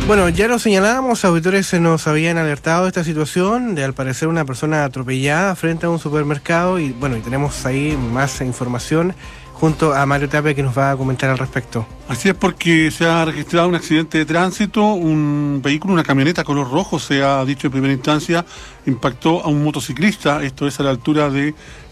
Bueno, ya lo señalábamos, auditores se nos habían alertado de esta situación, de al parecer una persona atropellada frente a un supermercado y bueno, y tenemos ahí más información junto a Mario Tapia que nos va a comentar al respecto. Así es, porque se ha registrado un accidente de tránsito, un vehículo, una camioneta color rojo, se ha dicho en primera instancia, impactó a un motociclista, esto es a la altura de